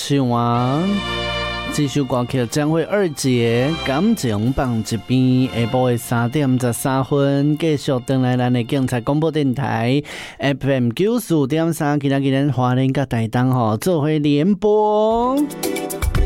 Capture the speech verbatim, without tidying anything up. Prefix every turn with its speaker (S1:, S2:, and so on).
S1: 唱啊！这首歌曲将会二节感情放一边，下晡的三点十三分，继续登来咱的警察广播电台 F M 九四点三，今仔日咱华联甲台东吼做伙联播。